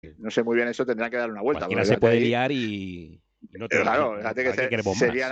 No sé muy bien eso, tendrán que dar una vuelta. Cualquiera se puede liar y no te claro, fíjate que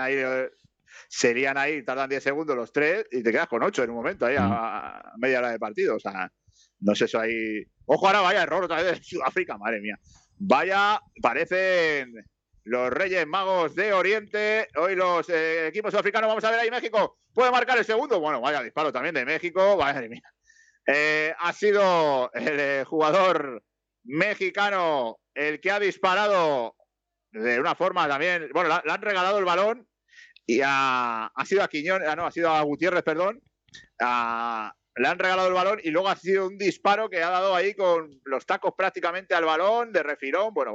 serían ahí, tardan 10 segundos los tres y te quedas con 8 en un momento, ahí a media hora de partido. O sea, no sé eso ahí. Ojo, ahora vaya error otra vez de Sudáfrica, madre mía. Vaya, parecen los Reyes Magos de Oriente. Hoy los equipos sudafricanos, vamos a ver ahí México. ¿Puede marcar el segundo? Bueno, vaya disparo también de México, madre mía. Ha sido el jugador mexicano el que ha disparado de una forma también. Bueno, le han regalado el balón y ha sido a Quiñones, no, ha sido a Gutiérrez, perdón. Le han regalado el balón y luego ha sido un disparo que ha dado ahí con los tacos prácticamente al balón, de refilón. Bueno.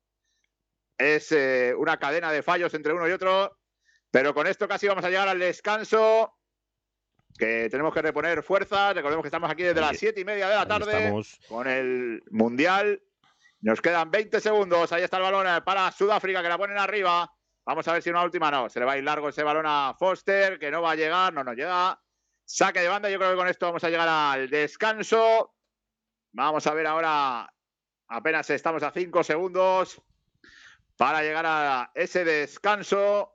Es una cadena de fallos entre uno y otro, pero con esto casi vamos a llegar al descanso, que tenemos que reponer fuerzas. Recordemos que estamos aquí desde las 7:30 de la tarde con el Mundial. Nos quedan 20 segundos. Ahí está el balón para Sudáfrica, que la ponen arriba. Vamos a ver si una última no. Se le va a ir largo ese balón a Foster, que no va a llegar, no nos llega. Saque de banda. Yo creo que con esto vamos a llegar al descanso. Vamos a ver ahora. Apenas estamos a 5 segundos para llegar a ese descanso.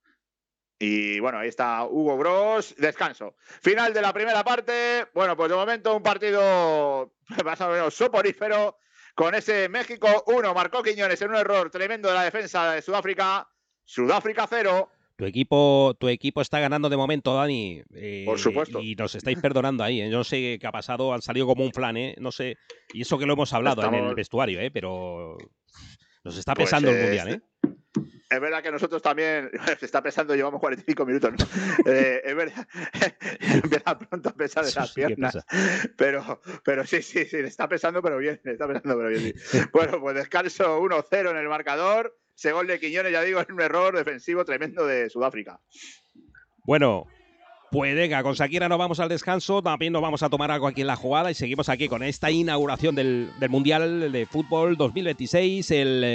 Y bueno, ahí está Hugo Bros. Descanso. Final de la primera parte. Bueno, pues de momento un partido más o menos soporífero. Con ese México 1, marcó Quiñones en un error tremendo de la defensa de Sudáfrica. Sudáfrica 0. Tu equipo está ganando de momento, Dani. Por supuesto. Y nos estáis perdonando ahí. Yo no sé qué ha pasado, han salido como un flan, no sé. Y eso que lo hemos hablado en el vestuario, pero nos está pesando el Mundial, Es verdad que nosotros también, se está pesando, llevamos 45 minutos, ¿no? Es verdad, empieza pronto a pesar de las piernas, pero sí, le está pesando, pero bien, sí. Bueno, pues descanso 1-0 en el marcador, ese gol de Quiñones, ya digo, es un error defensivo tremendo de Sudáfrica. Bueno, pues venga, con Shakira nos vamos al descanso, también nos vamos a tomar algo aquí en la jugada y seguimos aquí con esta inauguración del Mundial de Fútbol 2026,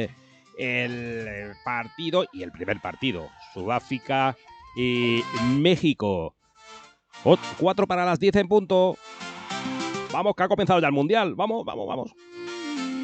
el partido y el primer partido, Sudáfrica y México. 4 para las 10 en punto. Vamos, que ha comenzado ya el Mundial. Vamos.